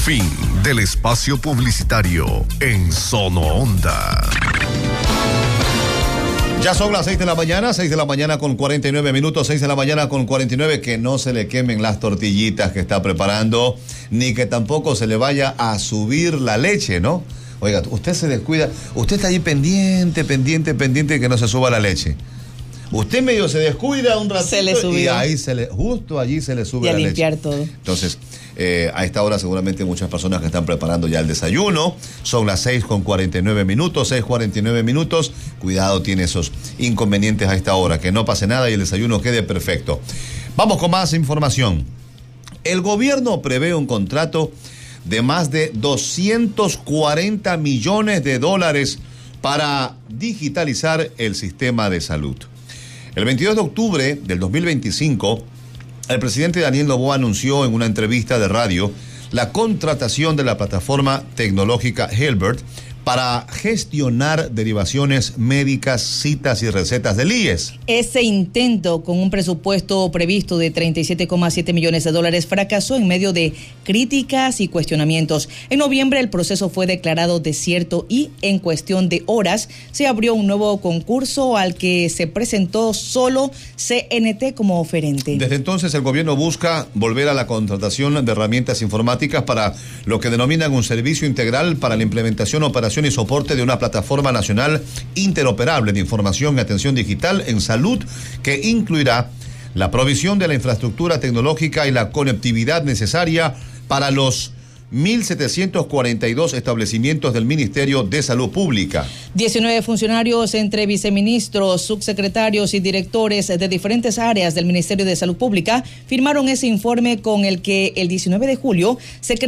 Fin del espacio publicitario en Sono Onda. Ya son las 6 de la mañana, 6 de la mañana con 49 minutos, 6 de la mañana con 49, que no se le quemen las tortillitas que está preparando, ni que tampoco se le vaya a subir la leche, ¿no? Oiga, usted se descuida, usted está ahí pendiente de que no se suba la leche. Usted medio se descuida un ratito se le subió. Y ahí justo allí se le sube la leche. Y a limpiar todo. Entonces, a esta hora seguramente muchas personas que están preparando ya el desayuno. Son las 6:49 minutos, 6:49 minutos. Cuidado, tiene esos inconvenientes a esta hora, que no pase nada y el desayuno quede perfecto. Vamos con más información. El gobierno prevé un contrato de más de 240 millones de dólares para digitalizar el sistema de salud. El 22 de octubre del 2025, el presidente Daniel Noboa anunció en una entrevista de radio la contratación de la plataforma tecnológica Hilbert para gestionar derivaciones médicas, citas y recetas del IES. Ese intento, con un presupuesto previsto de 37,7 millones de dólares, fracasó en medio de críticas y cuestionamientos. En noviembre el proceso fue declarado desierto y en cuestión de horas se abrió un nuevo concurso al que se presentó solo CNT como oferente. Desde entonces el gobierno busca volver a la contratación de herramientas informáticas para lo que denominan un servicio integral para la implementación, operación y soporte de una plataforma nacional interoperable de información y atención digital en salud que incluirá la provisión de la infraestructura tecnológica y la conectividad necesaria para los 1.742 establecimientos del Ministerio de Salud Pública. 19 funcionarios entre viceministros, subsecretarios y directores de diferentes áreas del Ministerio de Salud Pública firmaron ese informe con el que el 19 de julio se creó